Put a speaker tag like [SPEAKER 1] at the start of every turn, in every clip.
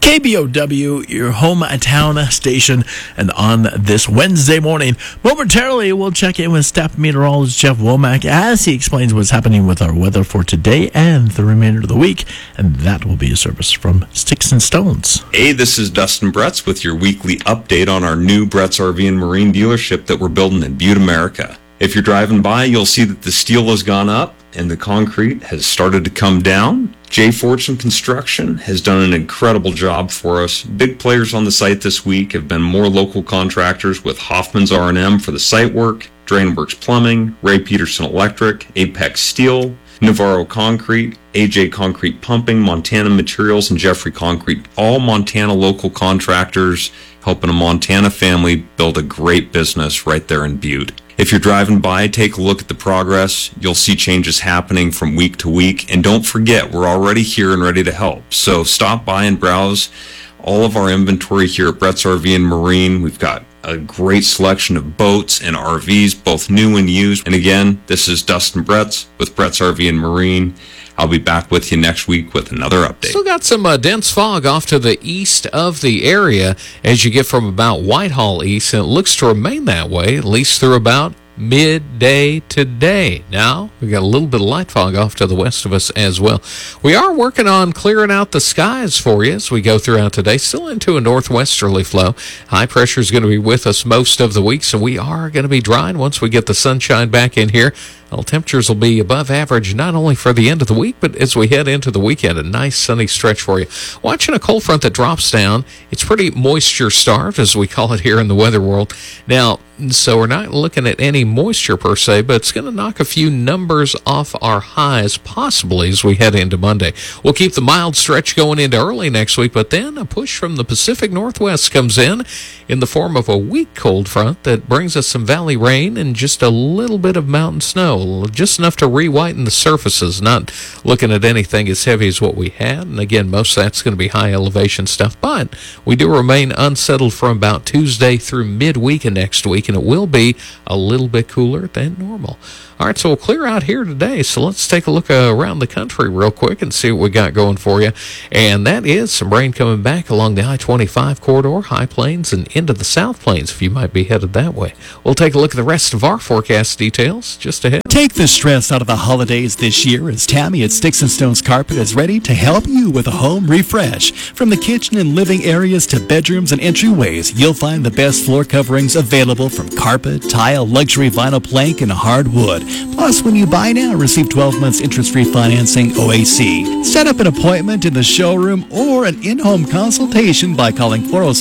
[SPEAKER 1] KBOW, your hometown station, and on this Wednesday morning, momentarily we'll check in with staff meteorologist Jeff Womack as he explains what's happening with our weather for today and the remainder of the week, and that will be a service from Sticks and Stones.
[SPEAKER 2] Hey, this is Dustin Bretz with your weekly update on our new Bretz RV and Marine dealership that we're building in Butte, America. If you're driving by, you'll see that the steel has gone up and the concrete has started to come down. Jay Fortune Construction has done an incredible job for us. Big players on the site this week have been more local contractors with Hoffman's R&M for the site work, Drainworks Plumbing, Ray Peterson Electric, Apex Steel, Navarro Concrete, AJ Concrete Pumping, Montana Materials, and Jeffrey Concrete. All Montana local contractors helping a Montana family build a great business right there in Butte. If you're driving by, take a look at the progress. You'll see changes happening from week to week. And don't forget, we're already here and ready to help. So stop by and browse all of our inventory here at Bretz RV and Marine. We've got a great selection of boats and RVs, both new and used. And again, this is Dustin Bretz with Bretz RV and Marine. I'll be back with you next week with another update.
[SPEAKER 3] Still got some dense fog off to the east of the area as you get from about Whitehall east, and it looks to remain that way at least through about midday today. Now, we got a little bit of light fog off to the west of us as well. We are working on clearing out the skies for you as we go throughout today, still into a northwesterly flow. High pressure is going to be with us most of the week, so we are going to be drying once we get the sunshine back in here. Well, temperatures will be above average not only for the end of the week, but as we head into the weekend, a nice sunny stretch for you. Watching a cold front that drops down. It's pretty moisture-starved, as we call it here in the weather world. Now, so we're not looking at any moisture per se, but it's going to knock a few numbers off our highs, possibly, as we head into Monday. We'll keep the mild stretch going into early next week, but then a push from the Pacific Northwest comes in the form of a weak cold front that brings us some valley rain and just a little bit of mountain snow, just enough to re-whiten the surfaces, not looking at anything as heavy as what we had. And again, most of that's going to be high elevation stuff, but we do remain unsettled from about Tuesday through midweek of next week, and it will be a little bit cooler than normal. All right, so we'll clear out here today. So let's take a look around the country real quick and see what we got going for you. And that is some rain coming back along the I-25 corridor, High Plains, and into the South Plains if you might be headed that way. We'll take a look at the rest of our forecast details just ahead.
[SPEAKER 4] Take the stress out of the holidays this year as Tammy at Sticks and Stones Carpet is ready to help you with a home refresh. From the kitchen and living areas to bedrooms and entryways, you'll find the best floor coverings available from carpet, tile, luxury vinyl plank, and hardwood. Plus, when you buy now, receive 12 months interest-free financing OAC. Set up an appointment in the showroom or an in-home consultation by calling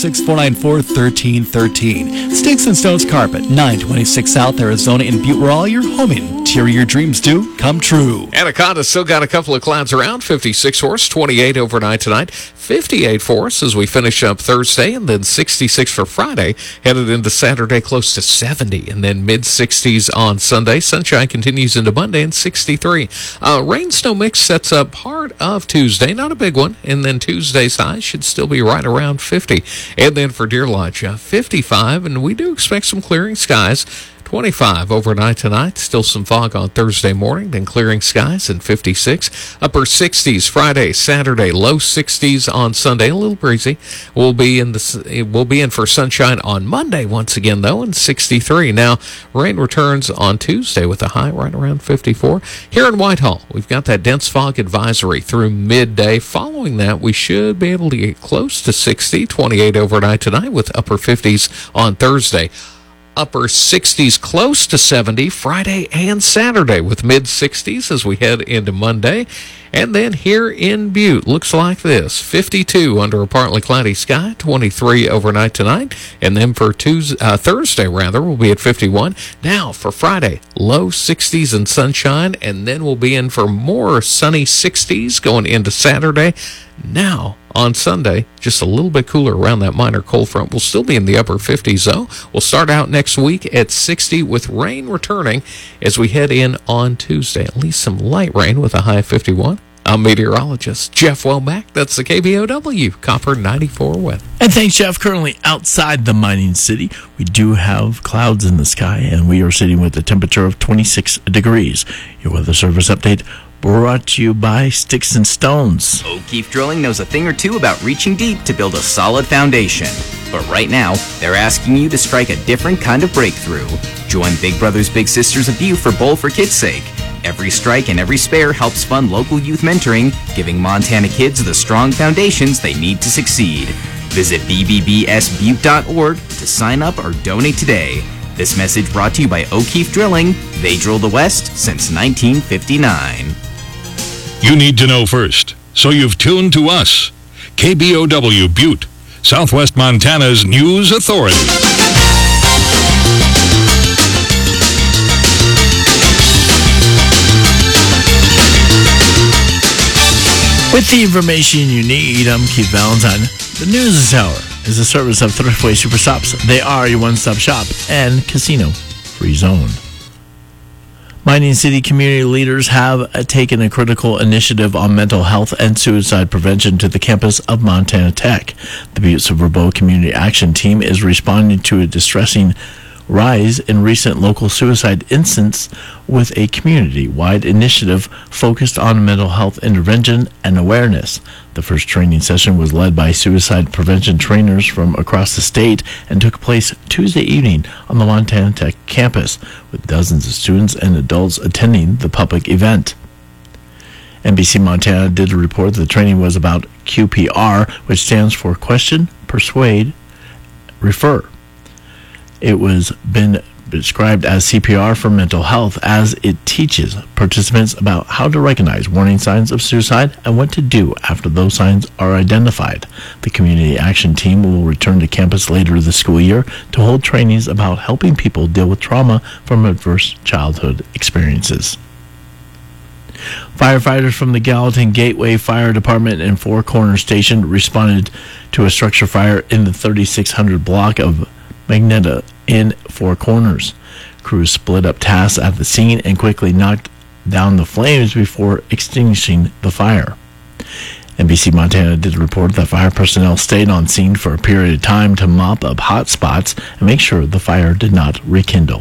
[SPEAKER 4] 406-494-1313. Sticks and Stones Carpet, 926 South Arizona in Butte, where all your home interior dreams do come true.
[SPEAKER 3] Anaconda still got a couple of clouds around, 56 for us, 28 overnight tonight, 58 for us as we finish up Thursday, and then 66 for Friday, headed into Saturday close to 70, and then mid-60s on Sunday. Sunshine continues into Monday and 63. Rain snow mix sets up part of Tuesday, not a big one, and then Tuesday's high should still be right around 50. And then for Deer Lodge, 55, and we do expect some clearing skies. 25 overnight tonight, still some fog on Thursday morning, then clearing skies and 56. Upper 60s Friday, Saturday, low 60s on Sunday, a little breezy. We'll be in for sunshine on Monday once again though, and 63. Now, rain returns on Tuesday with a high right around 54. Here in Whitehall, we've got that dense fog advisory through midday. Following that, we should be able to get close to 60, 28 overnight tonight with upper 50s on Thursday. Upper 60s close to 70 Friday and Saturday with mid-60s as we head into Monday. And then here in Butte, looks like this. 52 under a partly cloudy sky, 23 overnight tonight. And then for Thursday, we'll be at 51. Now for Friday, low 60s and sunshine. And then we'll be in for more sunny 60s going into Saturday. Now, on Sunday, just a little bit cooler around that minor cold front. We'll still be in the upper 50s, though. We'll start out next week at 60 with rain returning as we head in on Tuesday. At least some light rain with a high of 51. I'm meteorologist Jeff Womack. That's the KBOW Copper 94 weather.
[SPEAKER 1] And thanks, Jeff. Currently outside the mining city, we do have clouds in the sky, and we are sitting with a temperature of 26 degrees. Your weather service update brought to you by Sticks and Stones.
[SPEAKER 5] O'Keefe Drilling knows a thing or two about reaching deep to build a solid foundation. But right now, they're asking you to strike a different kind of breakthrough. Join Big Brothers Big Sisters of Butte for Bowl for Kids' sake. Every strike and every spare helps fund local youth mentoring, giving Montana kids the strong foundations they need to succeed. Visit bbbsbutte.org to sign up or donate today. This message brought to you by O'Keefe Drilling. They drill the West since 1959.
[SPEAKER 6] You need to know first, so you've tuned to us. KBOW Butte, Southwest Montana's news authority.
[SPEAKER 1] With the information you need, I'm Keith Valentine. The News this hour is a service of Thriftway Superstops. They are your one-stop shop and casino free zone. Mining City community leaders have taken a critical initiative on mental health and suicide prevention to the campus of Montana Tech. The Butte Silver Bow Community Action Team is responding to a distressing rise in recent local suicide incidents with a community-wide initiative focused on mental health intervention and awareness. The first training session was led by suicide prevention trainers from across the state and took place Tuesday evening on the Montana Tech campus, with dozens of students and adults attending the public event. NBC Montana did report the training was about QPR, which stands for Question, Persuade, Refer. It was been described as CPR for mental health, as it teaches participants about how to recognize warning signs of suicide and what to do after those signs are identified. The Community Action Team will return to campus later this school year to hold trainings about helping people deal with trauma from adverse childhood experiences. Firefighters from the Gallatin Gateway Fire Department and Four Corners Station responded to a structure fire in the 3600 block of Magneta in Four Corners. Crews split up tasks at the scene and quickly knocked down the flames before extinguishing the fire. NBC Montana did report that fire personnel stayed on scene for a period of time to mop up hot spots and make sure the fire did not rekindle.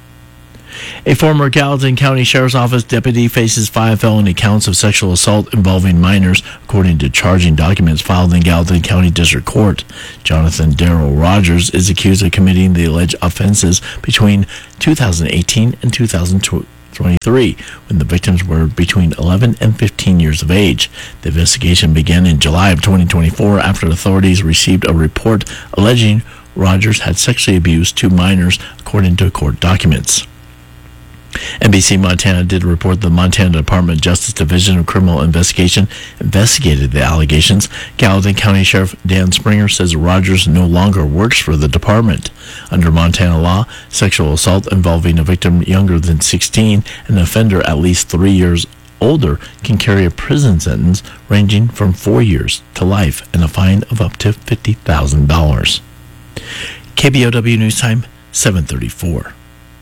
[SPEAKER 1] A former Gallatin County Sheriff's Office deputy faces 5 felony counts of sexual assault involving minors, according to charging documents filed in Gallatin County District Court. Jonathan Darrell Rogers is accused of committing the alleged offenses between 2018 and 2023, when the victims were between 11 and 15 years of age. The investigation began in July of 2024 after authorities received a report alleging Rogers had sexually abused 2 minors, according to court documents. NBC Montana did report the Montana Department of Justice Division of Criminal Investigation investigated the allegations. Gallatin County Sheriff Dan Springer says Rogers no longer works for the department. Under Montana law, sexual assault involving a victim younger than 16 and an offender at least 3 years older can carry a prison sentence ranging from 4 years to life and a fine of up to $50,000. KBOW News Time, 7:34.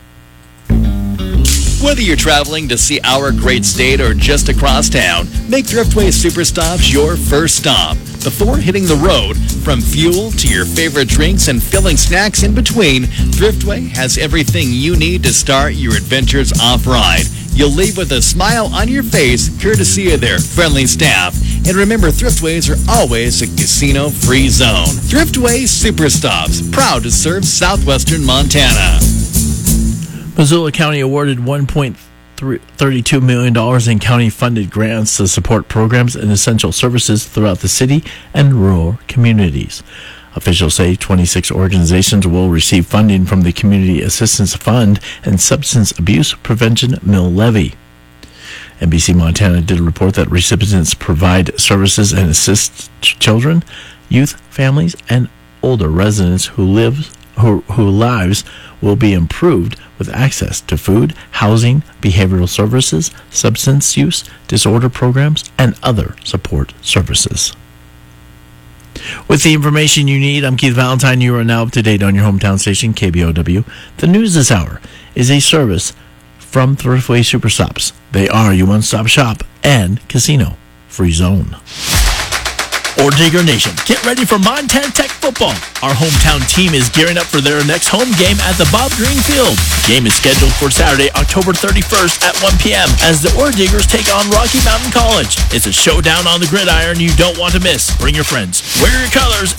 [SPEAKER 4] Whether you're traveling to see our great state or just across town, make Thriftway Superstops your first stop. Before hitting the road, from fuel to your favorite drinks and filling snacks in between, Thriftway has everything you need to start your adventures off-ride. You'll leave with a smile on your face, courtesy of their friendly staff. And remember, Thriftways are always a casino-free zone. Thriftway Superstops, proud to serve southwestern Montana.
[SPEAKER 1] Missoula County awarded $1.32 million in county-funded grants to support programs and essential services throughout the city and rural communities. Officials say 26 organizations will receive funding from the Community Assistance Fund and Substance Abuse Prevention Mill Levy. NBC Montana did report that recipients provide services and assist children, youth, families, and older residents whose lives will be improved with access to food, housing, behavioral services, substance use disorder programs, and other support services. With the information you need, I'm Keith Valentine. You are now up to date on your hometown station, KBOW. The News this hour is a service from Thriftway Superstops. They are your one-stop shop and casino free zone. Digger Nation, get ready for Montana Tech football. Our hometown team is gearing up for their next home game at the Bob Green Field. The game is scheduled for Saturday, October 31st at 1 p.m. as the Diggers take on Rocky Mountain College. It's a showdown on the gridiron you don't want to miss. Bring your friends, wear your colors,